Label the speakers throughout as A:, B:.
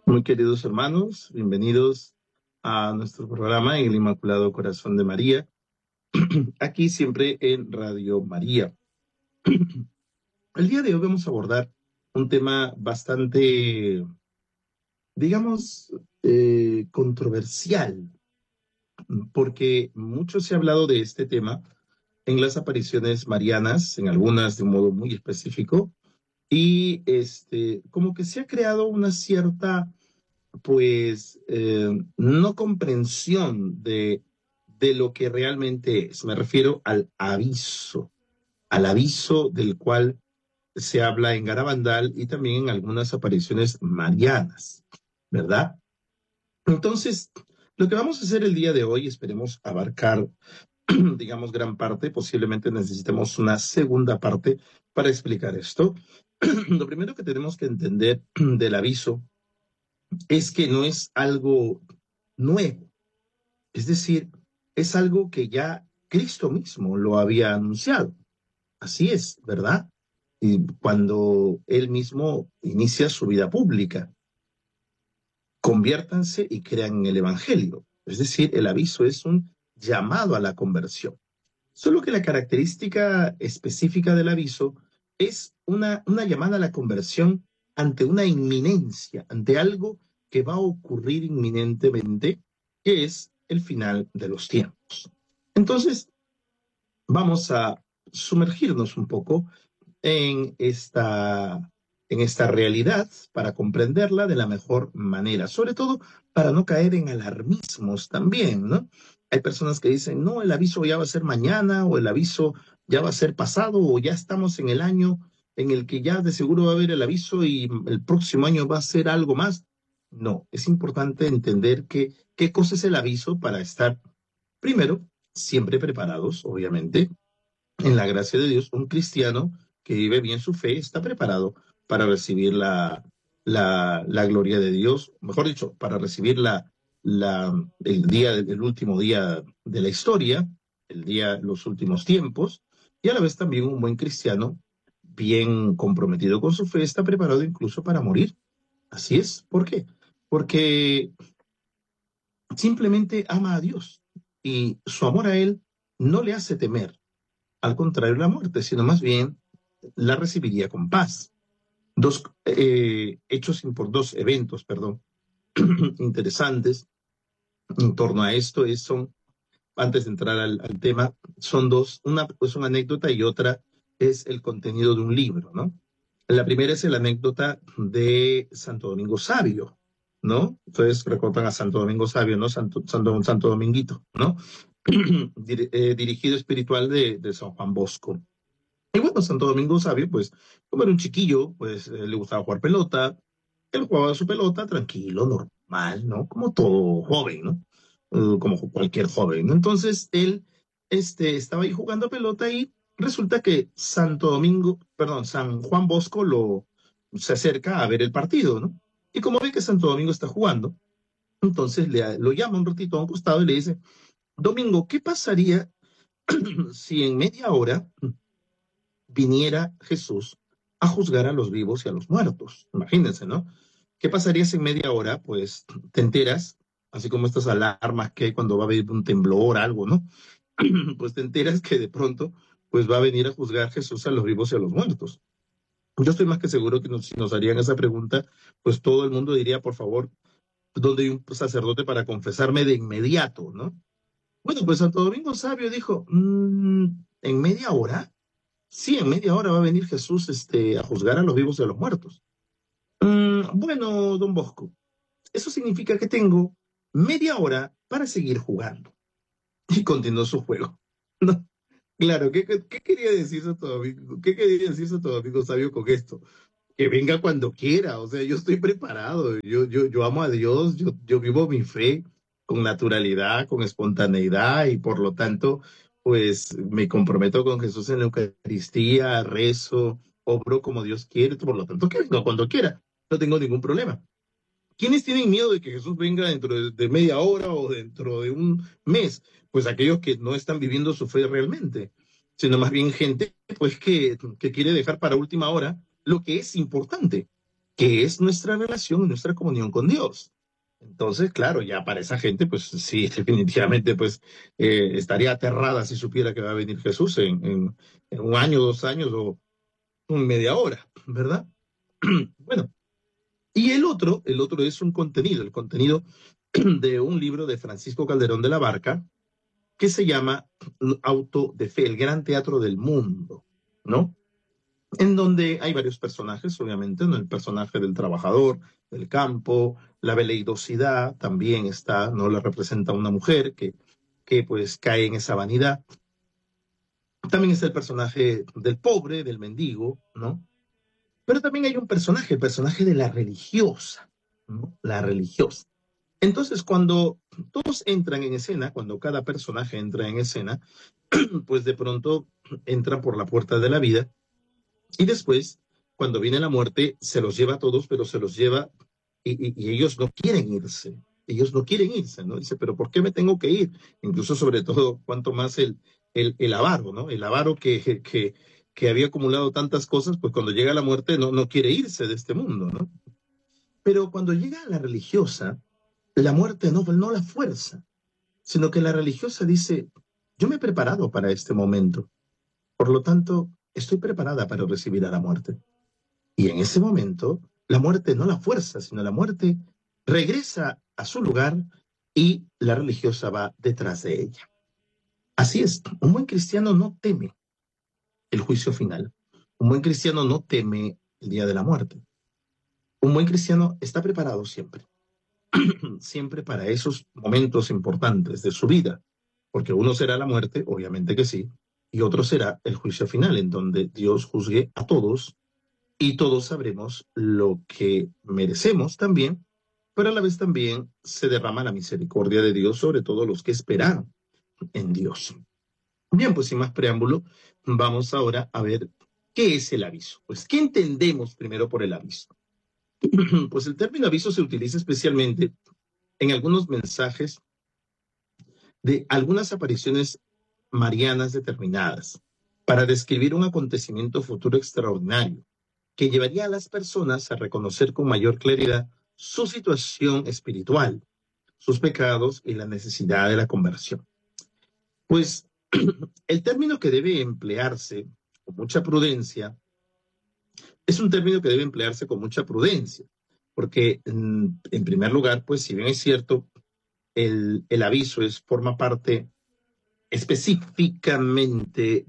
A: Muy queridos hermanos, bienvenidos a nuestro programa en el Inmaculado Corazón de María, aquí siempre en Radio María. El día de hoy vamos a abordar un tema bastante, digamos, controversial, porque mucho se ha hablado de este tema en las apariciones marianas, en algunas de un modo muy específico, y como que se ha creado una cierta no comprensión de lo que realmente es. Me refiero al aviso del cual se habla en Garabandal y también en algunas apariciones marianas, ¿verdad? Entonces, lo que vamos a hacer el día de hoy, esperemos abarcar, digamos, gran parte, posiblemente necesitemos una segunda parte para explicar esto. Lo primero que tenemos que entender del aviso es que no es algo nuevo, es decir, es algo que ya Cristo mismo lo había anunciado. Así es, ¿verdad? Y cuando él mismo inicia su vida pública, conviértanse y crean en el Evangelio. Es decir, el aviso es un llamado a la conversión. Solo que la característica específica del aviso es una llamada a la conversión ante una inminencia, ante algo que va a ocurrir inminentemente, que es el final de los tiempos. Entonces, vamos a sumergirnos un poco en esta realidad para comprenderla de la mejor manera, sobre todo para no caer en alarmismos también, ¿no? Hay personas que dicen, no, el aviso ya va a ser mañana, o el aviso ya va a ser pasado, o ya estamos en el año en el que ya de seguro va a haber el aviso y el próximo año va a ser algo más. No, es importante entender qué cosa es el aviso para estar, primero, siempre preparados, obviamente, en la gracia de Dios. Un cristiano que vive bien su fe está preparado para recibir la gloria de Dios, mejor dicho, para recibir el último día de la historia, los últimos tiempos, y a la vez también un buen cristiano, bien comprometido con su fe, está preparado incluso para morir. Así es. ¿Por qué? Porque simplemente ama a Dios y su amor a Él no le hace temer, al contrario, la muerte, sino más bien la recibiría con paz. Dos eventos, perdón, interesantes en torno a esto antes de entrar al tema, son dos, una es una anécdota y otra es el contenido de un libro, ¿no? La primera es la anécdota de Santo Domingo Sabio, ¿no? Entonces recortan a Santo Domingo Sabio, ¿no? Santo Dominguito, ¿no? Dirigido espiritual de San Juan Bosco. Y bueno, Santo Domingo Sabio, pues, como era un chiquillo, pues le gustaba jugar pelota. Él jugaba su pelota tranquilo, normal, ¿no? Como todo joven, ¿no? Como cualquier joven, ¿no? Entonces él estaba ahí jugando pelota y resulta que San Juan Bosco se acerca a ver el partido, ¿no? Y como ve que Santo Domingo está jugando, entonces lo llama un ratito a un costado y le dice, Domingo, ¿qué pasaría si en media hora viniera Jesús a juzgar a los vivos y a los muertos? Imagínense, ¿no? ¿Qué pasaría si en media hora, pues, te enteras, así como estas alarmas que hay cuando va a haber un temblor, algo, ¿no? Pues te enteras que de pronto, pues, va a venir a juzgar Jesús a los vivos y a los muertos. Yo estoy más que seguro que si nos harían esa pregunta, pues todo el mundo diría, por favor, ¿dónde hay un sacerdote para confesarme de inmediato, ¿no? Bueno, pues Santo Domingo Sabio dijo, ¿en media hora? Sí, en media hora va a venir Jesús a juzgar a los vivos y a los muertos. Bueno, don Bosco, eso significa que tengo media hora para seguir jugando. Y continuó su juego. No, claro, ¿qué quería decir Santo Domingo? ¿Qué quería decir Santo Domingo Sabio con esto? Que venga cuando quiera, o sea, yo estoy preparado, yo amo a Dios, yo vivo mi fe con naturalidad, con espontaneidad y por lo tanto, pues me comprometo con Jesús en la Eucaristía, rezo, obro como Dios quiere, por lo tanto, que venga cuando quiera, no tengo ningún problema. ¿Quiénes tienen miedo de que Jesús venga dentro de media hora o dentro de un mes? Pues aquellos que no están viviendo su fe realmente, sino más bien gente pues que quiere dejar para última hora lo que es importante. que es nuestra relación, nuestra comunión con Dios. Entonces, claro, ya para esa gente, pues sí, definitivamente, pues estaría aterrada si supiera que va a venir Jesús en un año, 2 años o en media hora, ¿verdad? Bueno, y el otro es un contenido, el contenido de un libro de Francisco Calderón de la Barca que se llama Auto de Fe, el gran teatro del mundo, ¿no? En donde hay varios personajes, obviamente, ¿no? El personaje del trabajador, del campo, la veleidosidad también está, ¿no? La representa una mujer que pues cae en esa vanidad. También está el personaje del pobre, del mendigo, ¿no? Pero también hay un personaje, el personaje de la religiosa, ¿no? La religiosa. Entonces, cuando todos entran en escena, cuando cada personaje entra en escena, pues de pronto entra por la puerta de la vida y después, cuando viene la muerte, se los lleva a todos, pero se los lleva y ellos no quieren irse. Ellos no quieren irse, ¿no? Dice, pero ¿por qué me tengo que ir? Incluso, sobre todo, cuanto más el avaro, ¿no? El avaro que había acumulado tantas cosas, pues cuando llega la muerte no quiere irse de este mundo, ¿no? Pero cuando llega la religiosa, la muerte no la fuerza, sino que la religiosa dice, yo me he preparado para este momento, por lo tanto, estoy preparada para recibir a la muerte. Y en ese momento, la muerte no la fuerza, sino la muerte regresa a su lugar y la religiosa va detrás de ella. Así es, un buen cristiano no teme el juicio final. Un buen cristiano no teme el día de la muerte. Un buen cristiano está preparado siempre, siempre para esos momentos importantes de su vida, porque uno será la muerte, obviamente que sí, y otro será el juicio final, en donde Dios juzgue a todos y todos sabremos lo que merecemos también, pero a la vez también se derrama la misericordia de Dios sobre todos los que esperan en Dios. Bien, pues sin más preámbulo, vamos ahora a ver qué es el aviso. Pues, ¿qué entendemos primero por el aviso? Pues el término aviso se utiliza especialmente en algunos mensajes de algunas apariciones marianas determinadas para describir un acontecimiento futuro extraordinario que llevaría a las personas a reconocer con mayor claridad su situación espiritual, sus pecados y la necesidad de la conversión. Pues el término que debe emplearse con mucha prudencia es un término que debe emplearse con mucha prudencia, porque en primer lugar, pues si bien es cierto, el aviso forma parte específicamente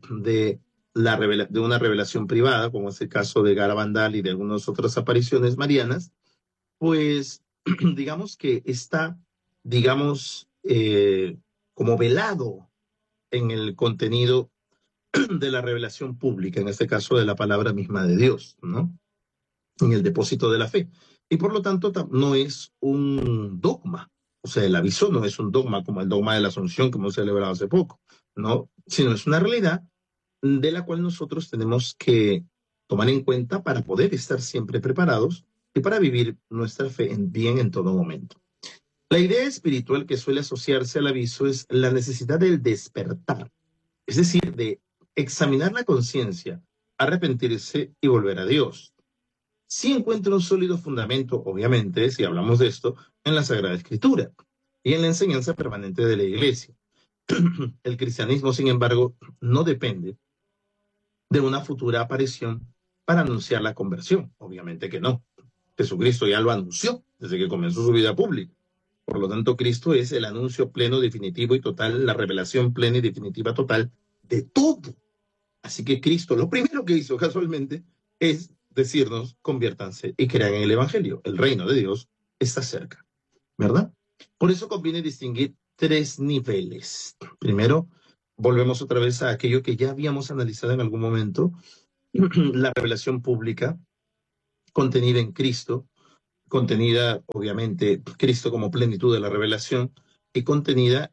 A: de una revelación privada, como es el caso de Garabandal y de algunas otras apariciones marianas, pues digamos que está, digamos, como velado en el contenido de la revelación pública, en este caso de la palabra misma de Dios, ¿no? En el depósito de la fe. Y por lo tanto no es un dogma. O sea, el aviso no es un dogma como el dogma de la Asunción que hemos celebrado hace poco, ¿no? Sino es una realidad de la cual nosotros tenemos que tomar en cuenta para poder estar siempre preparados y para vivir nuestra fe bien en todo momento. La idea espiritual que suele asociarse al aviso es la necesidad del despertar, es decir, de examinar la conciencia, arrepentirse y volver a Dios. Sí encuentra un sólido fundamento, obviamente, si hablamos de esto, en la Sagrada Escritura y en la enseñanza permanente de la Iglesia. El cristianismo, sin embargo, no depende de una futura aparición para anunciar la conversión. Obviamente que no. Jesucristo ya lo anunció desde que comenzó su vida pública. Por lo tanto, Cristo es el anuncio pleno, definitivo y total, la revelación plena y definitiva total de todo. Así que Cristo, lo primero que hizo casualmente es decirnos, conviértanse y crean en el Evangelio. El reino de Dios está cerca, ¿verdad? Por eso conviene distinguir 3 niveles. Primero, volvemos otra vez a aquello que ya habíamos analizado en algún momento, la revelación pública contenida en Cristo, contenida, obviamente, Cristo como plenitud de la revelación y contenida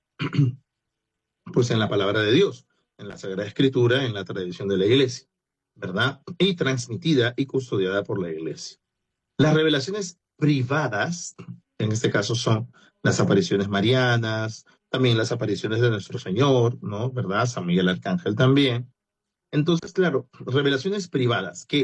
A: pues en la palabra de Dios, en la Sagrada Escritura, en la tradición de la Iglesia, ¿verdad? Y transmitida y custodiada por la Iglesia. Las revelaciones privadas, en este caso son las apariciones marianas, también las apariciones de nuestro Señor, ¿no? ¿Verdad? San Miguel Arcángel también. Entonces, claro, revelaciones privadas que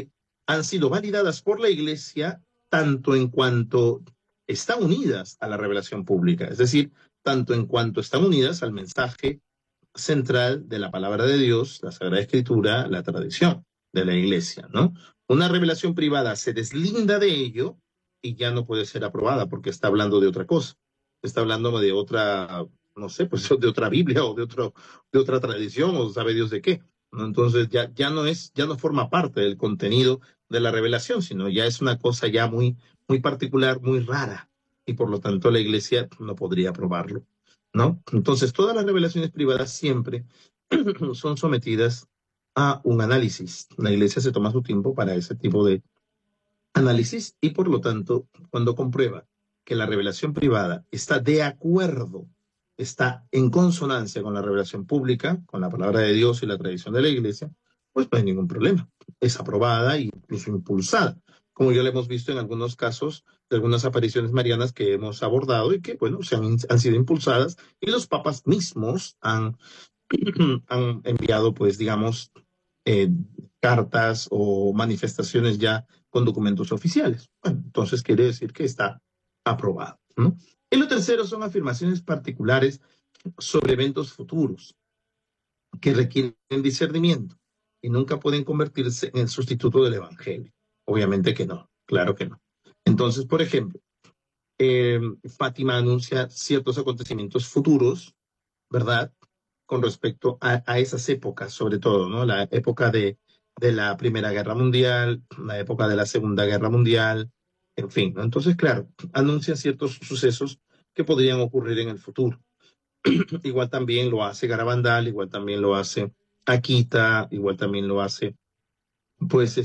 A: han sido validadas por la Iglesia tanto en cuanto están unidas a la revelación pública, es decir, tanto en cuanto están unidas al mensaje central de la palabra de Dios, la Sagrada Escritura, la tradición de la Iglesia, ¿no? Una revelación privada se deslinda de ello y ya no puede ser aprobada porque está hablando de otra cosa, está hablando de otra, no sé, pues de otra Biblia o de otra tradición o sabe Dios de qué, ¿no? Entonces ya no forma parte del contenido de la revelación, sino ya es una cosa ya muy particular, muy rara, y por lo tanto la Iglesia no podría aprobarlo, ¿no? Entonces, todas las revelaciones privadas siempre son sometidas a un análisis. La Iglesia se toma su tiempo para ese tipo de análisis y, por lo tanto, cuando comprueba que la revelación privada está de acuerdo, está en consonancia con la revelación pública, con la palabra de Dios y la tradición de la Iglesia, pues no hay ningún problema. Es aprobada e incluso impulsada, como ya lo hemos visto en algunos casos de algunas apariciones marianas que hemos abordado y que, bueno, han sido impulsadas y los papas mismos han enviado, pues, digamos, eh, cartas o manifestaciones ya con documentos oficiales. Bueno, entonces quiere decir que está aprobado, ¿no? Y lo tercero son afirmaciones particulares sobre eventos futuros que requieren discernimiento y nunca pueden convertirse en el sustituto del Evangelio. Obviamente que no, claro que no. Entonces, por ejemplo, Fátima anuncia ciertos acontecimientos futuros, ¿verdad? Con respecto a esas épocas, sobre todo, ¿no? La época de la Primera Guerra Mundial, la época de la Segunda Guerra Mundial, en fin, ¿no? Entonces, claro, anuncia ciertos sucesos que podrían ocurrir en el futuro. Igual también lo hace Garabandal, igual también lo hace Akita, igual también lo hace, pues,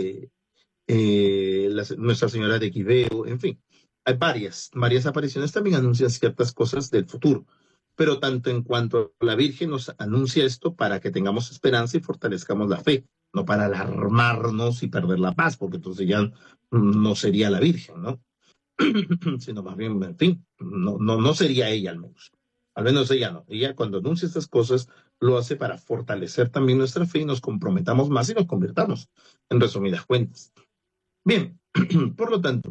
A: Nuestra Señora de Quibeo, en fin, hay varias apariciones también anuncian ciertas cosas del futuro, pero tanto en cuanto la Virgen nos anuncia esto para que tengamos esperanza y fortalezcamos la fe, no para alarmarnos y perder la paz, porque entonces ya no sería la Virgen, ¿no? Sino más bien, en fin, no sería ella al menos ella no, ella cuando anuncia estas cosas lo hace para fortalecer también nuestra fe y nos comprometamos más y nos convirtamos, en resumidas cuentas. Bien, por lo tanto,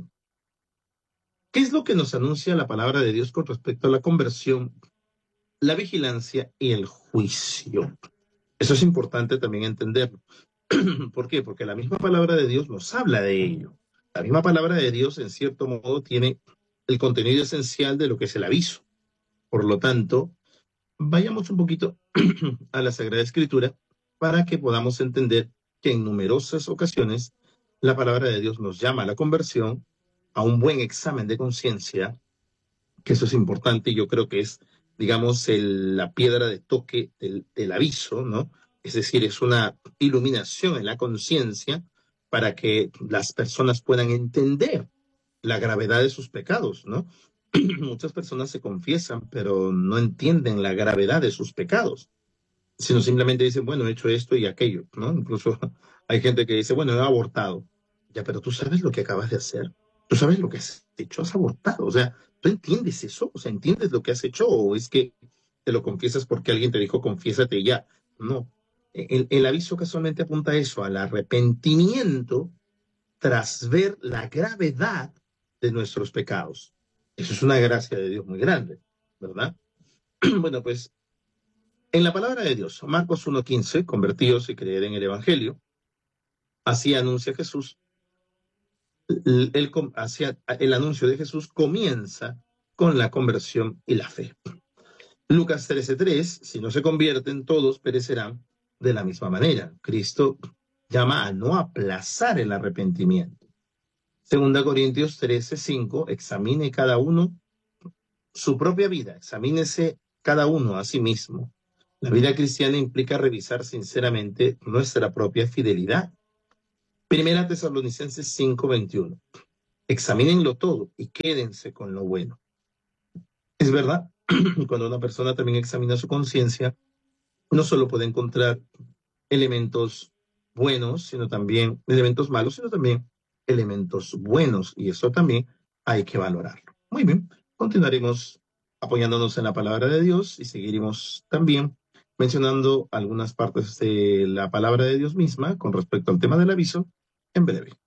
A: ¿qué es lo que nos anuncia la palabra de Dios con respecto a la conversión, la vigilancia y el juicio? Eso es importante también entenderlo. ¿Por qué? Porque la misma palabra de Dios nos habla de ello. La misma palabra de Dios, en cierto modo, tiene el contenido esencial de lo que es el aviso. Por lo tanto, vayamos un poquito a la Sagrada Escritura para que podamos entender que en numerosas ocasiones la palabra de Dios nos llama a la conversión, a un buen examen de conciencia, que eso es importante y yo creo que es, digamos, la piedra de toque del aviso, ¿no? Es decir, es una iluminación en la conciencia para que las personas puedan entender la gravedad de sus pecados, ¿no? Muchas personas se confiesan, pero no entienden la gravedad de sus pecados, sino simplemente dicen, bueno, he hecho esto y aquello, ¿no? Incluso hay gente que dice, bueno, he abortado. Ya, pero tú sabes lo que acabas de hacer. Tú sabes lo que has hecho, has abortado. O sea, ¿tú entiendes eso? O sea, ¿entiendes lo que has hecho? ¿O es que te lo confiesas porque alguien te dijo, confiésate y ya? No. El aviso casualmente apunta a eso, al arrepentimiento tras ver la gravedad de nuestros pecados. Eso es una gracia de Dios muy grande, ¿verdad? Bueno, pues en la palabra de Dios, Marcos 1:15, convertíos y creed en el Evangelio, así anuncia Jesús, el anuncio de Jesús comienza con la conversión y la fe. Lucas 13:3, si no se convierten, todos perecerán de la misma manera. Cristo llama a no aplazar el arrepentimiento. Segunda Corintios 13:5, examine cada uno su propia vida, examínese cada uno a sí mismo. La vida cristiana implica revisar sinceramente nuestra propia fidelidad. Primera Tesalonicenses 5:21. Examínenlo todo y quédense con lo bueno. Es verdad, cuando una persona también examina su conciencia, no solo puede encontrar elementos buenos, sino también elementos malos, sino también elementos buenos. Y eso también hay que valorarlo. Muy bien, continuaremos apoyándonos en la palabra de Dios y seguiremos también mencionando algunas partes de la palabra de Dios misma con respecto al tema del aviso en breve.